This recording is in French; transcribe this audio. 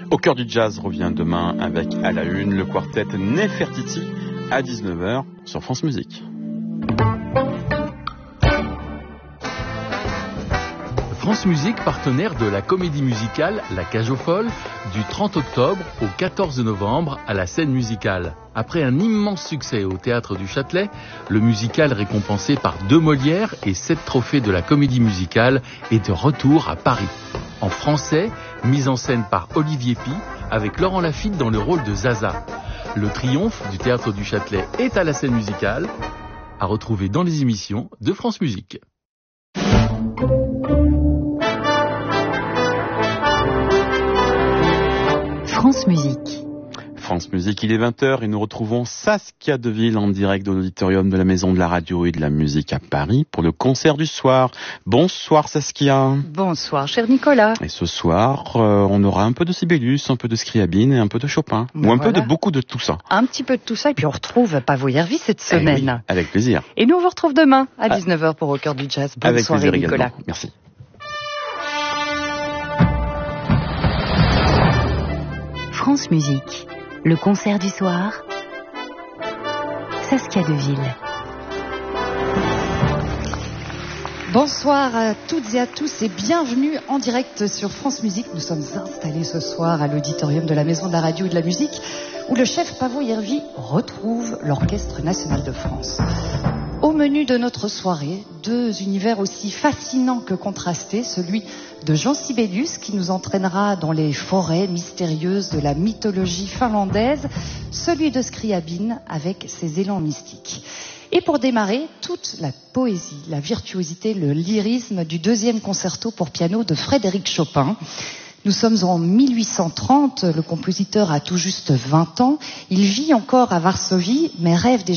Au cœur du jazz revient demain avec à la une le quartet Nefertiti à 19h sur France Musique. France Musique, partenaire de la comédie musicale La Cage aux Folles, du 30 octobre au 14 novembre à la Scène Musicale. Après un immense succès au Théâtre du Châtelet, le musical récompensé par 2 Molières et 7 trophées de la comédie musicale est de retour à Paris. En français, mise en scène par Olivier Py, avec Laurent Lafitte dans le rôle de Zaza. Le triomphe du Théâtre du Châtelet est à la Scène Musicale, à retrouver dans les émissions de France Musique. France Musique. France Musique, il est 20h et nous retrouvons Saskia Deville en direct de l'auditorium de la Maison de la Radio et de la Musique à Paris pour le concert du soir. Bonsoir Saskia. Bonsoir cher Nicolas. Et ce soir, on aura un peu de Sibelius, un peu de Scriabine et un peu de Chopin. Ou un peu de beaucoup de tout ça. Un petit peu de tout ça et puis on retrouve Pavo Järvi cette semaine. Oui, avec plaisir. Et nous on vous retrouve demain à 19h pour Au cœur du jazz. Bonne avec soirée plaisir Nicolas. Également. Merci. France Musique. Le concert du soir, Saskia Deville. Bonsoir à toutes et à tous et bienvenue en direct sur France Musique. Nous sommes installés ce soir à l'auditorium de la Maison de la Radio et de la Musique où le chef Pavo Järvi retrouve l'Orchestre National de France. Au menu de notre soirée, 2 univers aussi fascinants que contrastés, celui de Jean Sibelius qui nous entraînera dans les forêts mystérieuses de la mythologie finlandaise, celui de Scriabine avec ses élans mystiques. Et pour démarrer, toute la poésie, la virtuosité, le lyrisme du 2e concerto pour piano de Frédéric Chopin. Nous sommes en 1830, le compositeur a tout juste 20 ans, il vit encore à Varsovie mais rêve déjà